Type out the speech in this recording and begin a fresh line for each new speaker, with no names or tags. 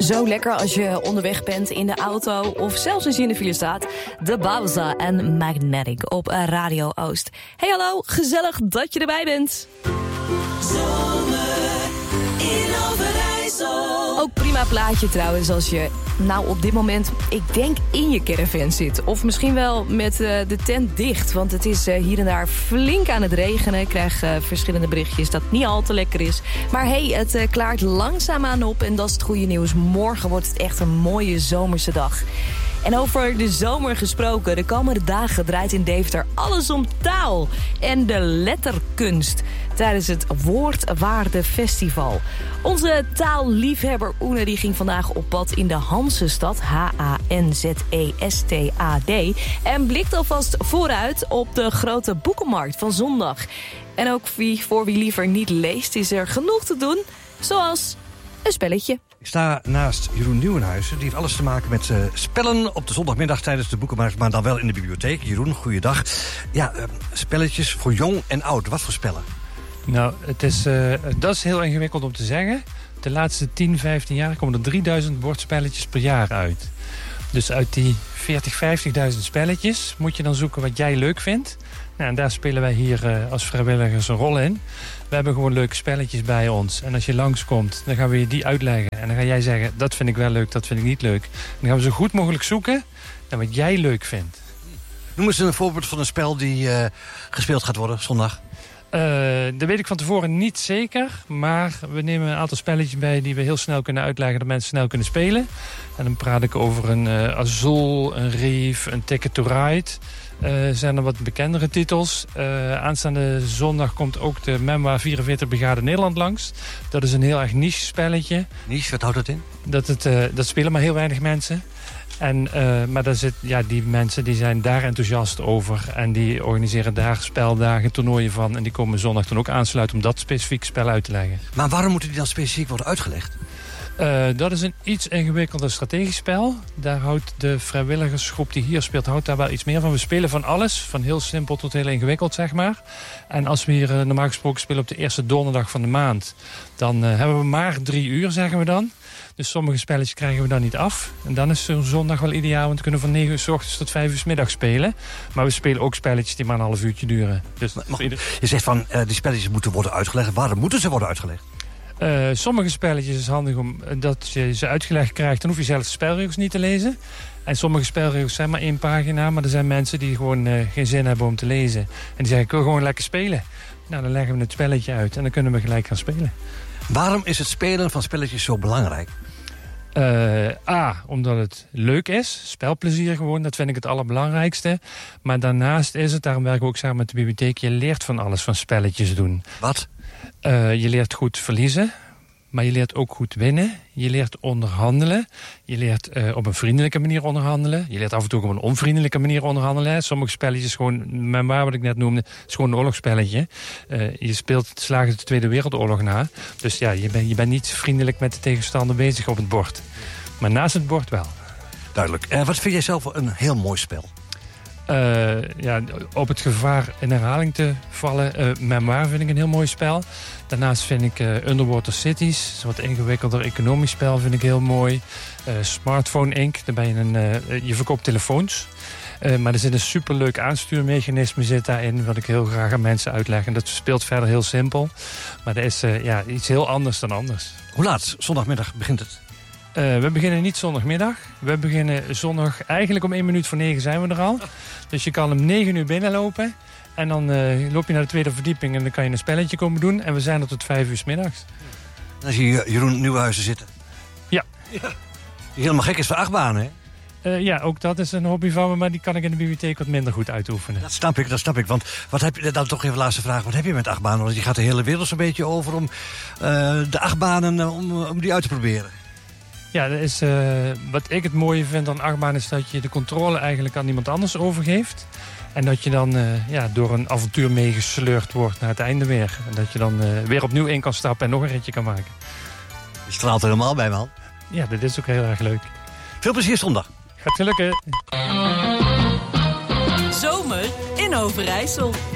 Zo lekker als je onderweg bent in de auto of zelfs als je in de file staat. De Babza en Magnetic op Radio Oost. Hey hallo, gezellig dat je erbij bent.
Zomer in Overijssel.
Ook prima plaatje trouwens als je nou op dit moment, ik denk, in je caravan zit. Of misschien wel met de tent dicht. Want het is hier en daar flink aan het regenen. Ik krijg verschillende berichtjes dat het niet al te lekker is. Maar hey, het klaart langzaamaan op en dat is het goede nieuws. Morgen wordt het echt een mooie zomerse dag. En over de zomer gesproken, de komende dagen draait in Deventer alles om taal en de letterkunst tijdens het Woordwaardefestival. Onze taalliefhebber Oene die ging vandaag op pad in de Hanzestad, Hanzestad, en blikt alvast vooruit op de grote boekenmarkt van zondag. En ook voor wie liever niet leest is er genoeg te doen, zoals een spelletje.
Ik sta naast Jeroen Nieuwenhuizen. Die heeft alles te maken met spellen op de zondagmiddag tijdens de boekenmarkt, maar dan wel in de bibliotheek. Jeroen, goeiedag. Ja, spelletjes voor jong en oud. Wat voor spellen?
Nou, dat is heel ingewikkeld om te zeggen. De laatste 10, 15 jaar komen er 3000 bordspelletjes per jaar uit. Dus uit die 40, 50.000 spelletjes moet je dan zoeken wat jij leuk vindt. Nou, en daar spelen wij hier als vrijwilligers een rol in. We hebben gewoon leuke spelletjes bij ons. En als je langskomt, dan gaan we je die uitleggen. En dan ga jij zeggen, dat vind ik wel leuk, dat vind ik niet leuk. Dan gaan we zo goed mogelijk zoeken naar wat jij leuk vindt.
Noem eens een voorbeeld van een spel die gespeeld gaat worden zondag.
Dat weet ik van tevoren niet zeker. Maar we nemen een aantal spelletjes bij die we heel snel kunnen uitleggen, dat mensen snel kunnen spelen. En dan praat ik over een Azul, een Reef, een Ticket to Ride. Zijn er wat bekendere titels. Aanstaande zondag komt ook de Memoir 44 Brigade Nederland langs. Dat is een heel erg niche spelletje.
Niche, wat houdt dat in?
Dat spelen maar heel weinig mensen. Maar die mensen die zijn daar enthousiast over. En die organiseren daar speldagen, toernooien van. En die komen zondag dan ook aansluiten om dat specifieke spel uit te leggen.
Maar waarom moeten die dan specifiek worden uitgelegd?
Dat is een iets ingewikkelder strategisch spel. Daar houdt de vrijwilligersgroep die hier speelt houdt daar wel iets meer van. We spelen van alles, van heel simpel tot heel ingewikkeld, zeg maar. En als we hier normaal gesproken spelen op de eerste donderdag van de maand, dan hebben we maar 3 uur, zeggen we dan. Dus sommige spelletjes krijgen we dan niet af. En dan is zo'n zondag wel ideaal, want we kunnen van 9 uur 's ochtends tot 5 uur 's middags spelen. Maar we spelen ook spelletjes die maar een half uurtje duren. Dus
je zegt van, die spelletjes moeten worden uitgelegd. Waarom moeten ze worden uitgelegd?
Sommige spelletjes is handig omdat je ze uitgelegd krijgt. Dan hoef je zelf de spelregels niet te lezen. En sommige spelregels zijn maar 1 pagina. Maar er zijn mensen die gewoon geen zin hebben om te lezen. En die zeggen, ik wil gewoon lekker spelen. Nou, dan leggen we het spelletje uit. En dan kunnen we gelijk gaan spelen.
Waarom is het spelen van spelletjes zo belangrijk?
Omdat het leuk is. Spelplezier gewoon, dat vind ik het allerbelangrijkste. Maar daarnaast is het, daarom werken we ook samen met de bibliotheek, je leert van alles, van spelletjes doen.
Wat?
Je leert goed verliezen, maar je leert ook goed winnen. Je leert onderhandelen. Je leert op een vriendelijke manier onderhandelen. Je leert af en toe op een onvriendelijke manier onderhandelen. Sommige spelletjes, gewoon, Memoir wat ik net noemde, is gewoon een oorlogsspelletje. Je speelt het slagen de Tweede Wereldoorlog na. Dus ja, je bent niet vriendelijk met de tegenstander bezig op het bord. Maar naast het bord wel.
Duidelijk. Wat vind jij zelf een heel mooi spel?
Op het gevaar in herhaling te vallen. Memoir vind ik een heel mooi spel. Daarnaast vind ik Underwater Cities, een wat ingewikkelder economisch spel, vind ik heel mooi. Smartphone Inc, daar ben je verkoopt telefoons. Maar er zit een superleuk aanstuurmechanisme zit daarin, wat ik heel graag aan mensen uitleg. En dat speelt verder heel simpel. Maar dat is iets heel anders dan anders.
Hoe laat? Zondagmiddag begint het?
We beginnen niet zondagmiddag. We beginnen zondag, eigenlijk om 1:45 zijn we er al. Dus je kan om 9 uur binnenlopen. En dan loop je naar de tweede verdieping en dan kan je een spelletje komen doen. En we zijn er tot 5 uur 's middags.
En dan zie je Jeroen Nieuwenhuizen zitten.
Ja.
Die helemaal gek is voor achtbanen, hè?
Ook dat is een hobby van me, maar die kan ik in de bibliotheek wat minder goed uitoefenen.
Dat snap ik. Want wat heb je dan toch even laatste vraag? Wat heb je met achtbanen? Want je gaat de hele wereld zo'n beetje over om de achtbanen om die uit te proberen.
Ja, dat is, wat ik het mooie vind aan achtbaan is dat je de controle eigenlijk aan iemand anders overgeeft. En dat je dan door een avontuur meegesleurd wordt naar het einde weer. En dat je dan weer opnieuw in kan stappen en nog een ritje kan maken.
Je straalt er helemaal bij, man.
Ja, dat is ook heel erg leuk.
Veel plezier zondag.
Gaat gelukken.
Zomer in Overijssel.